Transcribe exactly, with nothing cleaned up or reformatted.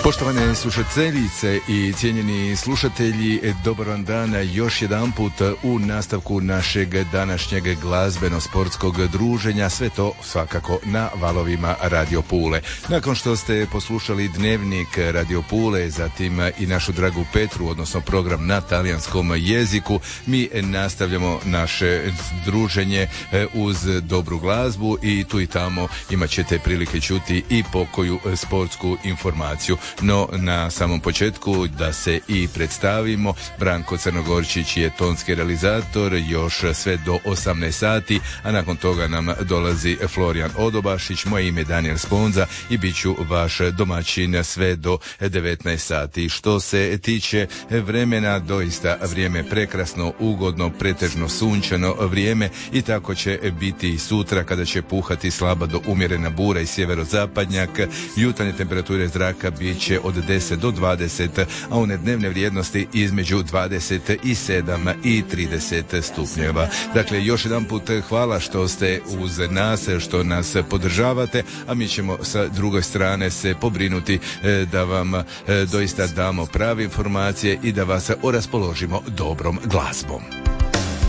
Poštovane slušateljice i cijenjeni slušatelji, dobar vam dan još jedan put u nastavku našeg današnjeg glazbeno-sportskog druženja, sve to svakako na valovima Radio Pule. Nakon što ste poslušali Dnevnik Radio Pule, zatim i našu dragu Petru, odnosno program na talijanskom jeziku, mi nastavljamo naše druženje uz dobru glazbu i tu i tamo imat ćete prilike čuti i pokoju sportsku informaciju. No, na samom početku da se i predstavimo. Branko Crnogorčić je tonski realizator još sve do osamnaest sati, a nakon toga nam dolazi Florijan Odobašić, moje ime je Daniel Sponza i bit ću vaš domaćin sve do devetnaest sati. Što se tiče vremena, doista vrijeme prekrasno, ugodno, pretežno sunčano vrijeme i tako će biti i sutra kada će puhati slaba do umjerena bura i sjeverozapadnjak. Jutarnje temperature zraka bit će od deset do dvadeset, a one dnevne vrijednosti između dvadeset sedam i trideset stupnjeva. Dakle, još jedan put hvala što ste uz nas, što nas podržavate, a mi ćemo sa druge strane se pobrinuti da vam doista damo prave informacije i da vas oraspoložimo dobrom glazbom.